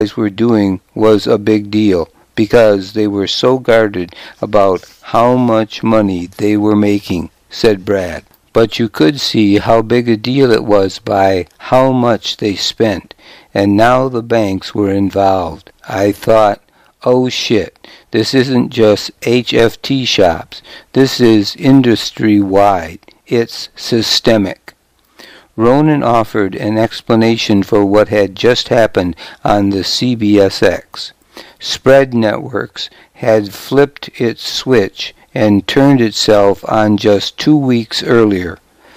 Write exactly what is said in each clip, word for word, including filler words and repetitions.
guys were doing was a big deal, because they were so guarded about how much money they were making, said Brad. But you could see how big a deal it was by how much they spent, and now the banks were involved. I thought, oh shit, this isn't just H F T shops, this is industry-wide, it's systemic. Ronan offered an explanation for what had just happened on the C B S X. Spread Networks had flipped its switch and turned itself on just two weeks earlier.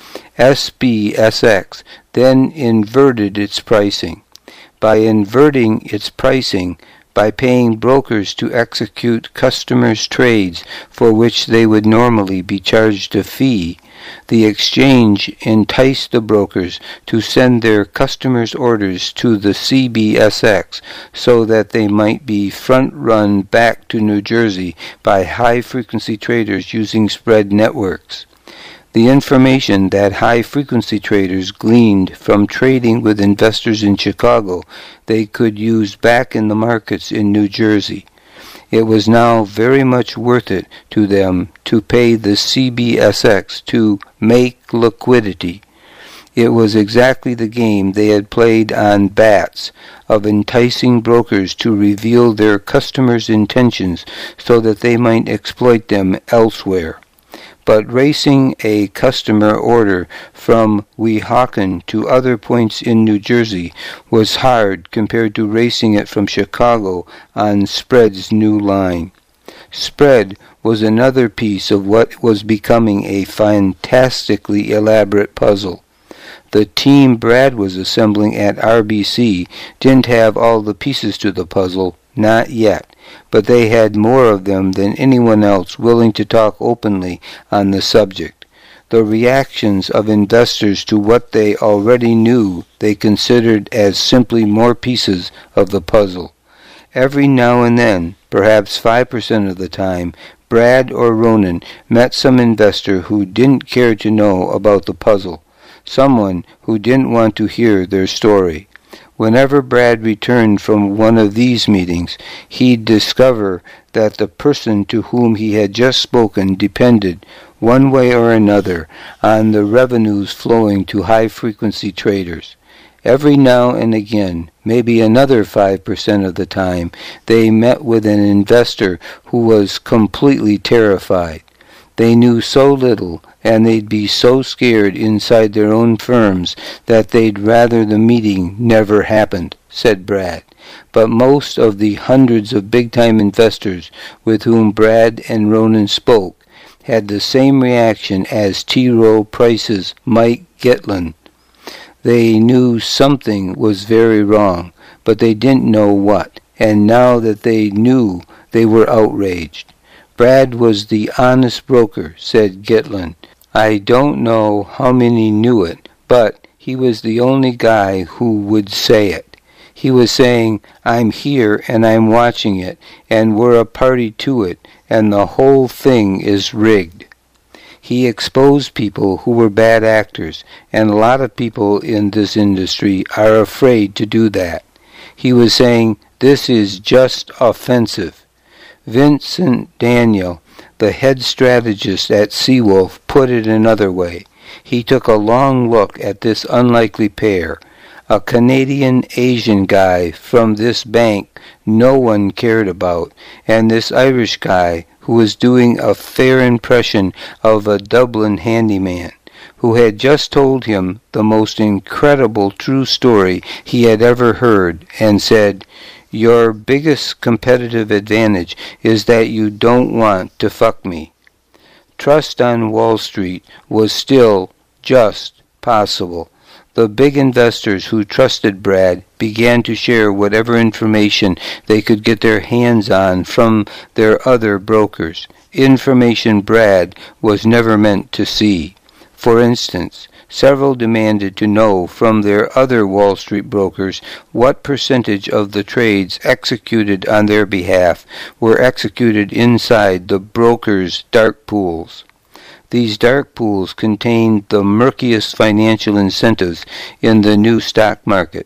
S B S X then inverted its pricing. By inverting its pricing, by paying brokers to execute customers' trades for which they would normally be charged a fee, the exchange enticed the brokers to send their customers' orders to the C B S X so that they might be front-run back to New Jersey by high-frequency traders using spread networks. The information that high-frequency traders gleaned from trading with investors in Chicago they could use back in the markets in New Jersey. It was now very much worth it to them to pay the C B S X to make liquidity. It was exactly the game they had played on Bats, of enticing brokers to reveal their customers' intentions so that they might exploit them elsewhere. But racing a customer order from Weehawken to other points in New Jersey was hard compared to racing it from Chicago on Spread's new line. Spread was another piece of what was becoming a fantastically elaborate puzzle. The team Brad was assembling at R B C didn't have all the pieces to the puzzle, not yet, but they had more of them than anyone else willing to talk openly on the subject. The reactions of investors to what they already knew they considered as simply more pieces of the puzzle. Every now and then, perhaps five percent of the time, Brad or Ronan met some investor who didn't care to know about the puzzle, someone who didn't want to hear their story. Whenever Brad returned from one of these meetings, he'd discover that the person to whom he had just spoken depended, one way or another, on the revenues flowing to high-frequency traders. Every now and again, maybe another five percent of the time, they met with an investor who was completely terrified. They knew so little, and they'd be so scared inside their own firms that they'd rather the meeting never happened, said Brad. But most of the hundreds of big-time investors with whom Brad and Ronan spoke had the same reaction as T. Rowe Price's Mike Gitlin. They knew something was very wrong, but they didn't know what, and now that they knew, they were outraged. Brad was the honest broker, said Gitlin. I don't know how many knew it, but he was the only guy who would say it. He was saying, I'm here and I'm watching it, and we're a party to it, and the whole thing is rigged. He exposed people who were bad actors, and a lot of people in this industry are afraid to do that. He was saying, this is just offensive. Vincent Daniel, the head strategist at Seawolf, put it another way. He took a long look at this unlikely pair, a Canadian-Asian guy from this bank no one cared about, and this Irish guy who was doing a fair impression of a Dublin handyman, who had just told him the most incredible true story he had ever heard, and said, your biggest competitive advantage is that you don't want to fuck me. Trust on Wall Street was still just possible. The big investors who trusted Brad began to share whatever information they could get their hands on from their other brokers, information Brad was never meant to see. For instance, several demanded to know from their other Wall Street brokers what percentage of the trades executed on their behalf were executed inside the brokers' dark pools. These dark pools contained the murkiest financial incentives in the new stock market.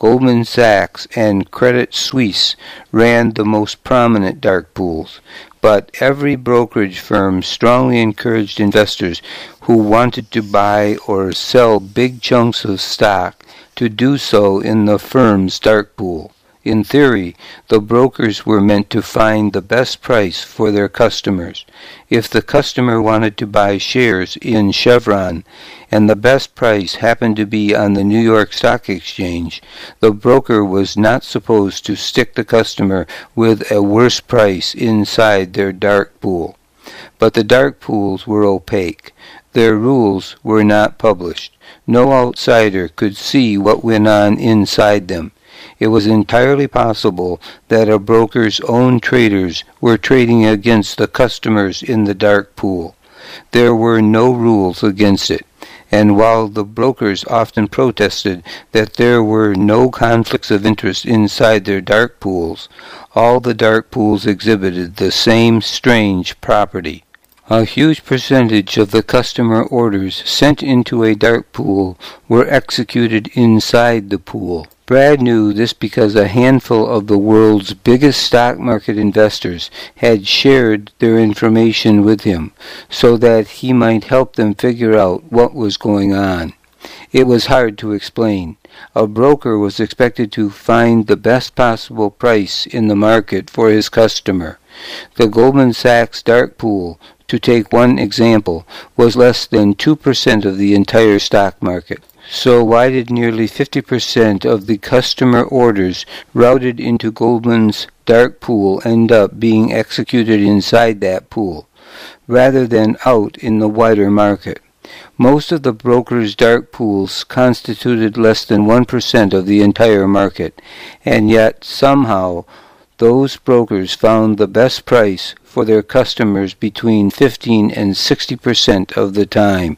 Goldman Sachs and Credit Suisse ran the most prominent dark pools, but every brokerage firm strongly encouraged investors who wanted to buy or sell big chunks of stock to do so in the firm's dark pool. In theory, the brokers were meant to find the best price for their customers. If the customer wanted to buy shares in Chevron, and the best price happened to be on the New York Stock Exchange, the broker was not supposed to stick the customer with a worse price inside their dark pool. But the dark pools were opaque. Their rules were not published. No outsider could see what went on inside them. It was entirely possible that a broker's own traders were trading against the customers in the dark pool. There were no rules against it, and while the brokers often protested that there were no conflicts of interest inside their dark pools, all the dark pools exhibited the same strange property. A huge percentage of the customer orders sent into a dark pool were executed inside the pool. Brad knew this because a handful of the world's biggest stock market investors had shared their information with him so that he might help them figure out what was going on. It was hard to explain. A broker was expected to find the best possible price in the market for his customer. The Goldman Sachs dark pool, to take one example, was less than two percent of the entire stock market. So why did nearly fifty percent of the customer orders routed into Goldman's dark pool end up being executed inside that pool, rather than out in the wider market? Most of the brokers' dark pools constituted less than one percent of the entire market, and yet somehow those brokers found the best price for their customers between fifteen and sixty percent of the time.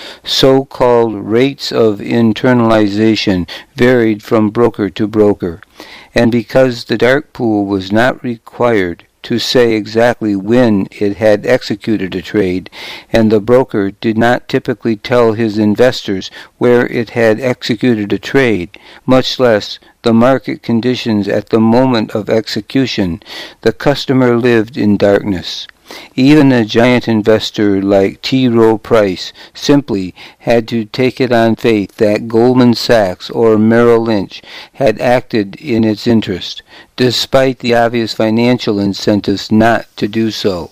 So-called rates of internalization varied from broker to broker, and because the dark pool was not required to say exactly when it had executed a trade, and the broker did not typically tell his investors where it had executed a trade, much less the market conditions at the moment of execution, the customer lived in darkness. Even a giant investor like T. Rowe Price simply had to take it on faith that Goldman Sachs or Merrill Lynch had acted in its interest, despite the obvious financial incentives not to do so.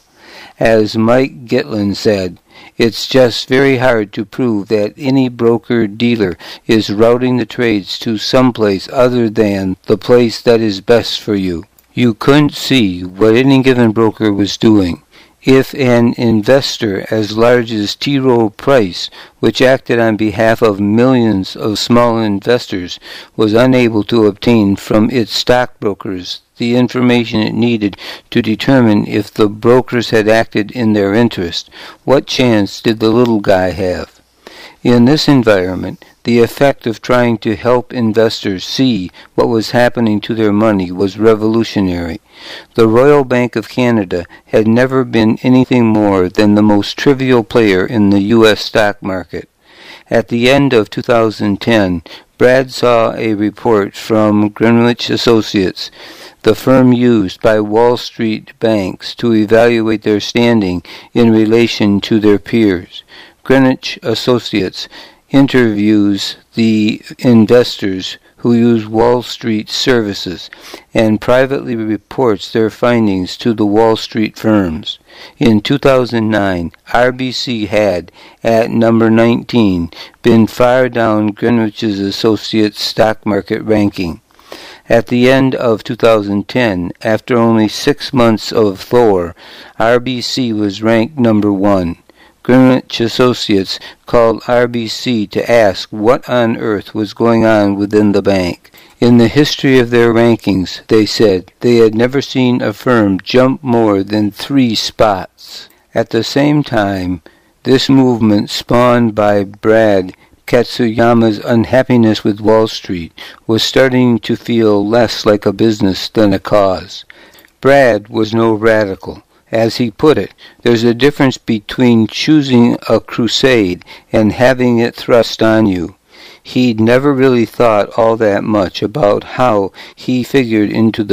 As Mike Gitlin said, it's just very hard to prove that any broker-dealer is routing the trades to someplace other than the place that is best for you. You couldn't see what any given broker was doing. If an investor as large as T. Rowe Price, which acted on behalf of millions of small investors, was unable to obtain from its stockbrokers the information it needed to determine if the brokers had acted in their interest, what chance did the little guy have? In this environment, the effect of trying to help investors see what was happening to their money was revolutionary. The Royal Bank of Canada had never been anything more than the most trivial player in the U S stock market. At the end of two thousand ten, Brad saw a report from Greenwich Associates, the firm used by Wall Street banks to evaluate their standing in relation to their peers. Greenwich Associates interviews the investors who use Wall Street services and privately reports their findings to the Wall Street firms. In two thousand nine, R B C had, at number nineteen, been far down Greenwich Associates' stock market ranking. At the end of two thousand ten, after only six months of Thor, R B C was ranked number one. Greenwich Associates called R B C to ask what on earth was going on within the bank. In the history of their rankings, they said, they had never seen a firm jump more than three spots. At the same time, this movement spawned by Brad Katsuyama's unhappiness with Wall Street was starting to feel less like a business than a cause. Brad was no radical. As he put it, there's a difference between choosing a crusade and having it thrust on you. he'd never really thought all that much about how he figured into the